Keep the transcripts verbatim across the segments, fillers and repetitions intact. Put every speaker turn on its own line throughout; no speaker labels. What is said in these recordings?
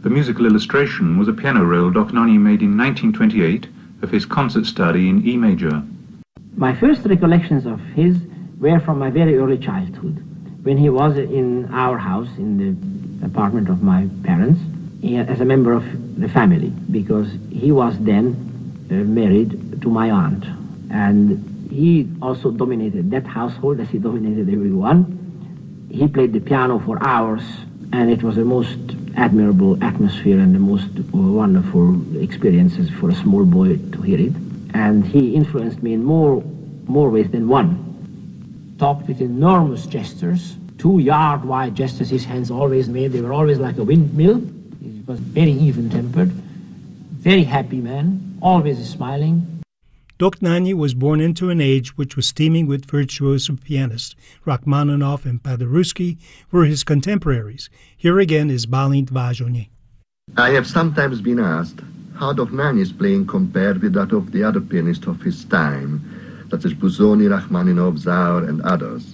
The musical illustration was a piano roll Dochnani made in nineteen twenty-eight of his concert study in E major.
My first recollections of his were from my very early childhood, when he was in our house, in the apartment of my parents, as a member of the family, because he was then uh, married to my aunt. And he also dominated that household as he dominated everyone. He played the piano for hours, and it was the most admirable atmosphere and the most wonderful experiences for a small boy to hear it. And he influenced me in more, more ways than one. Talked with enormous gestures, two yard wide gestures his hands always made. They were always like a windmill. He was very even-tempered, very happy man, always smiling.
Dochnani was born into an age which was teeming with virtuoso pianists. Rachmaninoff and Paderewski were his contemporaries. Here again is Balint Vázsonyi.
I have sometimes been asked how Dochnani's playing compared with that of the other pianists of his time, such as Busoni, Rachmaninoff, Zaur, and others.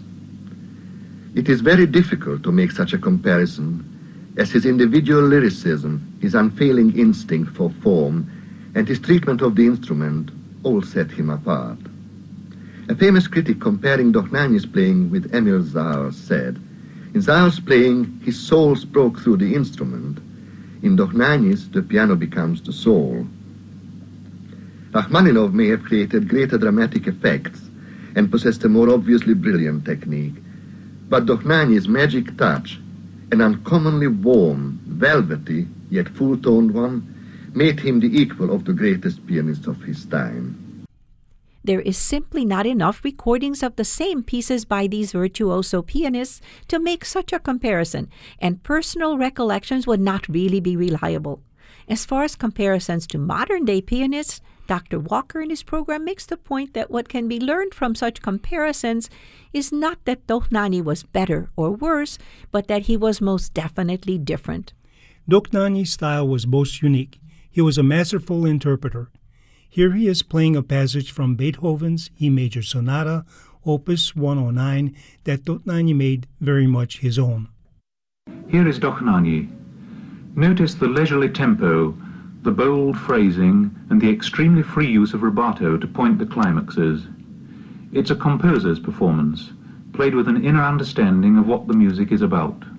It is very difficult to make such a comparison, as his individual lyricism, his unfailing instinct for form, and his treatment of the instrument all set him apart. A famous critic comparing Dochnani's playing with Emil Zaur said, "In Zaur's playing, his soul broke through the instrument. In Dochnani's, the piano becomes the soul." Rachmaninoff may have created greater dramatic effects and possessed a more obviously brilliant technique, but Dochnani's magic touch, an uncommonly warm, velvety, yet full-toned one, made him the equal of the greatest pianist of his time.
There is simply not enough recordings of the same pieces by these virtuoso pianists to make such a comparison, and personal recollections would not really be reliable. As far as comparisons to modern-day pianists, Doctor Walker in his program makes the point that what can be learned from such comparisons is not that Dochnani was better or worse, but that he was most definitely different.
Dochnani's style was most unique. He was a masterful interpreter. Here he is playing a passage from Beethoven's E major sonata, opus one oh nine, that Dochnani made very much his own.
Here is Dochnani. Notice the leisurely tempo, the bold phrasing, and the extremely free use of rubato to point the climaxes. It's a composer's performance, played with an inner understanding of what the music is about.